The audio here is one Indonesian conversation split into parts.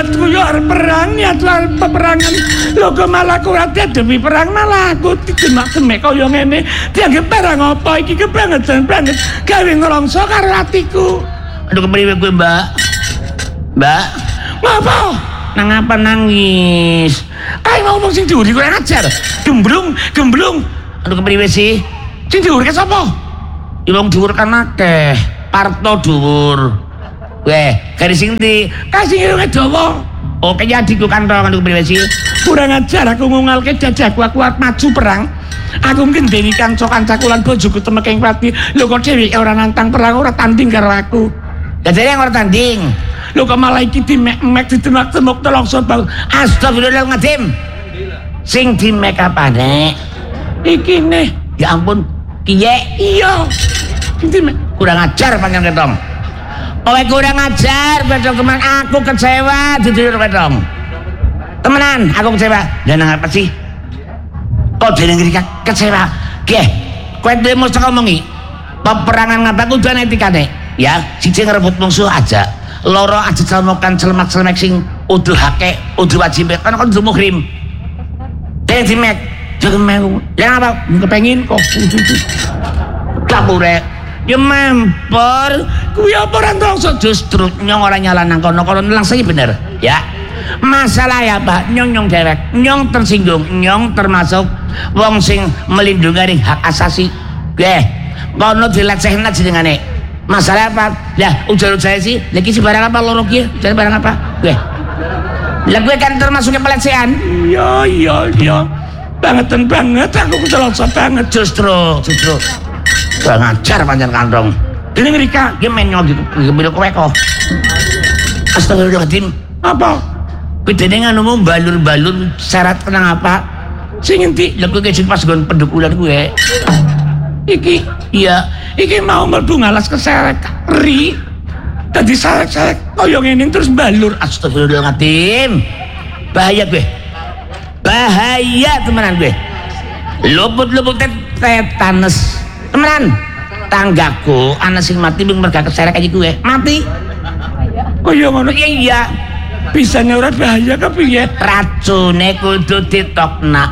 niatku yo arep perang, niatku arep peperangan. Lho kok malah aku ora demi perang, malah aku didemak-demek kaya ngene. Dianggep perang apa iki kebangetan banget gawe ngrongso karo atiku. Aduh kepriwe kowe, Mbak? Mbak, Ngapa? nang apa nangis? Kae ngomong sing dhuwur kurang ajar. Gemblung. Aduh kepriwe sih? Sing dhuwur ke sapa? Ya wong dhuwur kan akeh. Parto dhuwur. Weh, garis sing ndi? Kae sing irunge dawa. Oh, kaya adikku kantong aduh kepriwe sih? Kurang ajar aku ngungalke jajahku aku arep maju perang. Aku ngendeni kanca-kancaku lan bojoku temeking pati. Lho kok dheweke ora nantang perang, ora tanding karo aku. Gajane ora tanding. Lho kok malah iki dimek-mek ditemak-temuk telongso banget. Astagfirullahaladzim. Sing dimek apane? Iki nih. Ya ampun, kiye Iya. Dimek. kurang ajar panjang ketong. Kowe kurang ajar, bedong teman aku kecewa jujur bedong. Temenan, aku kecewa. Dan apa sih? Kok dene ngriki kecewa? Nggih. Kowe dhewe mesti ngomongi. Peperangan ngataku udah etikane. Ya, siji ngerebut musuh aja. Loro aja celmokan celmak-celmek sing uduhake, udu wajib kan kudu muhrim. Dene dimek, jangan mau. Ya apa? Kepengin kok. Kapure. Ya mampor, Kuwi apa ora ngrongso? justru nyong ora nyala nang kono-kono langsung bener, ya. Masalah ya Pak, nyong dewek, nyong tersinggung, nyong termasuk wong sing melindungi hak asasi. Nggih, kono dilecehna jenengane. Masalah apa? Lah ujar saya sih, lagi si barang apa loro ki? Jadi barang apa? Nggih. Lah gue kan termasuknya pelecehan. Iya. Bangetan banget aku kecelongso banget Justru kurang ajar pancen kantong. Dene ngrika Ki men nyong dikepil kowe kok. Astagfirullahaladzim. apa? Bedene nganumu balur-balur syarat kenang apa? Sing endi? Lha kowe kejut pas nggon pendukulan gue. Iki Iya, iki mau mlebu ngalas keseret ri. Dadi sarek-sarek kaya ngene terus balur. astagfirullahaladzim. Bahaya gue. Bahaya temenan gue. Luput-luput tetanus. Temenan. Tanggaku anak sing mati bing merga keseret aja gue. Mati. Kaya ngono. Iya. Bisanya ora bahaya kepiye? Racune kudu ditokna.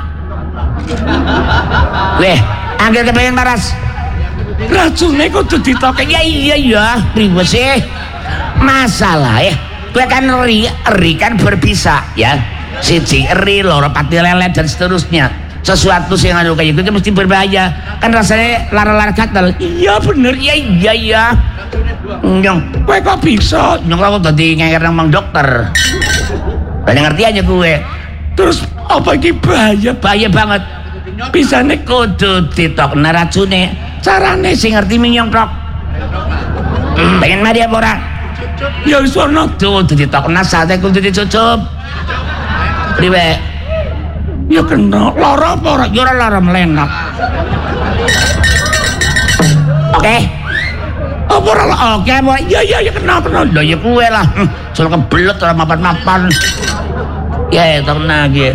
Weh, angger kepengen paras. Racune kudu ditoke. Iya. Priwe sih? Masalah ya. Gue kan eri kan berbisa ya. Siji eri, loro pati lelet dan seterusnya. Sesuatu yang anu kayak gitu mesti berbahaya. Kan rasanya lara-lara gatel. Iya bener. Iya. Nyong, Kowe kok bisa? nyong aku tadi ngenger nang mang dokter. Banyak ngerti aja gue. Terus apa iki bahaya? Bahaya banget. Bisane Kudu ditokna racune. carane Sing ngerti minyong prok. Pengen mari apa ora? ya wis ono. Kudu ditokna sate kudu dicucup. Priwe? Ya kena lara apa ora? Ya ora lara melenak. Oke. Apa ora? Oke, mau Iya kena. Lho ya kuwe lah. Soal kebelet ora mapan-mapan. Ya, tenang ya.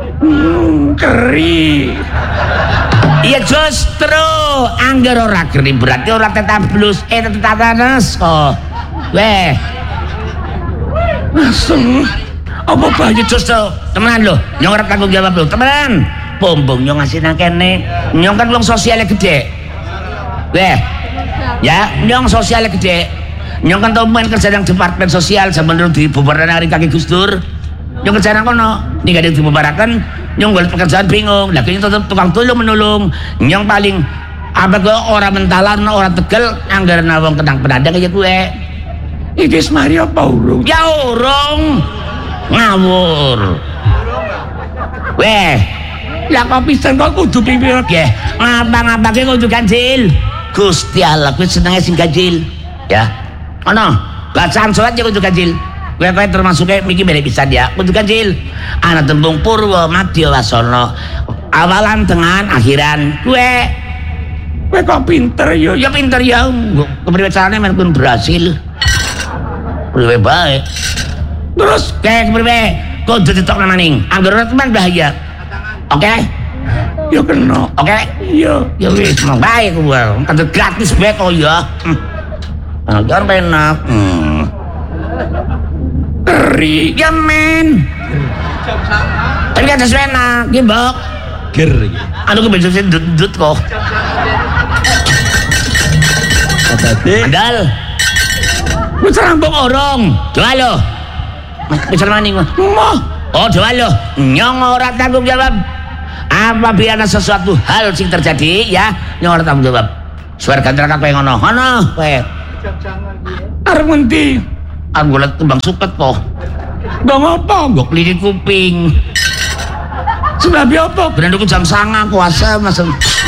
Keri. Iya justru angger ora keri berarti ora tetanus, tetanus kok. Weh. Langsung. Apa bahaya? Justru temenan lho, nyong ora tanggung jawab lho, temenan. Pombong nyong ngasih nang kene. Nyong kan wong sosialnya gede. Weh. Ya, nyong sosialnya gede. Nyong kan tau main kerja nang departemen sosial zaman dulu di bubaran hari kaki Gus Dur. Nyong kerja nang kono, ning gak dibubarakan, nyong golek pekerjaan bingung. Lah kene tetep tukang tulung menolong. Nyong paling apa kok ora mentalan, ora tegel anggaran wong kenang penada kaya gue. Iki semari apa urung? Ya urung. Ngawur. Weh, Ya kok pisan kok kudu pimpin. nggih, ngapa-ngapake kudu ganjil. Gusti Allah kuwi senenge sing ganjil. Ya. Ono, bacaan salat ya kudu ganjil. Kowe termasuknya miki beda pisan ya, kudu ganjil. Ana tembung purwa madya wasana. Awalan, tengahan, akhiran. Kowe kok pinter ya? Ya pinter ya. Kepriwe carane men pun berhasil. Priwe bae. Terus Kayak kepriwe kudu ditokna maning. Angger teman bahaya. Oke? ya kena. Oke? Iya. Ya wis, mau bae kuwi. Kan gratis bae kok ya. Agar penak. Keri. Geri. Ya men. Tapi kan sesuai nak, gimbok. Ger. Anu ku besok dut kok. Tadi Andal. Wis rampung orong. Coba lo. Wis maning. Moh. Oh, coba lo. Nyong ora tanggung jawab. Apabila ada sesuatu hal sing terjadi ya, nyong ora tanggung jawab. Swarga neraka kowe ngono. Ngono kowe. Arep ngendi? Aku golek tembang suket kok. Nggo ngopo? Mbok lilit kuping. Sebab apa? Bener jam 09.00 kuasa Mas.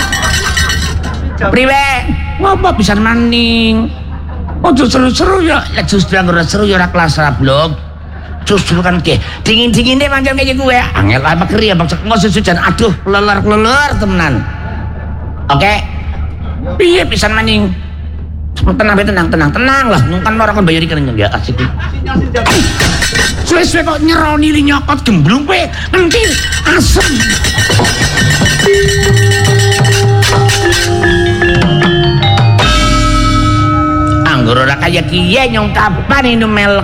Priwe? Ngopo Bisa maning. ojo seru-seru ya. Ya justru ora seru ya ora kelas ra blok. Justru kan ke dingin-dingin deh pancen kayak gue. Angel apa keri apa cek ngos sujan. Aduh, leler temenan. Oke. Piye pisan maning? Tenang lah. Nungkan ora kon bayari kan ya asik. Suwe-suwe kok nyeroni li nyokot gemblung kowe. Nanti asem. Anggur ora kaya kiye nyong kapan ini melek.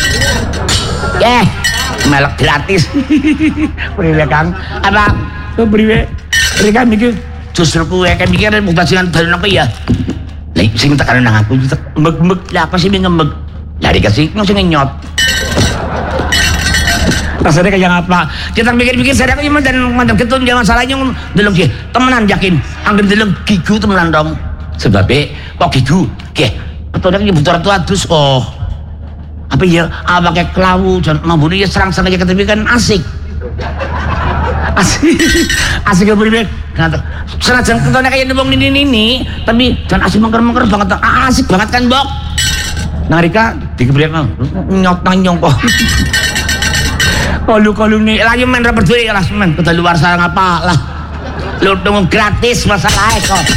Melek gratis. Priwe Kang? Apa? Priwe? Mereka mikir Justru kowe kan mikir mutasingan dalem apa ya? Lah sing tekan nang aku meg-meg lah apa sih ngemeg. Lah dikasih no sing nyot. Rasanya kayak apa? Kita mikir-mikir sadar iki dan mandang ketun jangan salahnya deleng ki. Temenan yakin anggere deleng gigu temenan dong. Sebab kok gigu? Ki, betulnya ki butuh atus oh. Apa ya? Apa kayak kelawu dan mambune ya serang-serang aja tapi kan asik. Asik ya priwe. Senajan ketone kayak nembong ini tapi jangan asik mengker-mengker banget. Asik banget kan, Bok. Nang Rika dikebrek nyot nang nyong kok. Kalu-kalu nih lagi main rapper dulu ya lah men. Kedaluar sarang apa lah. Lu dong gratis masalahnya kok.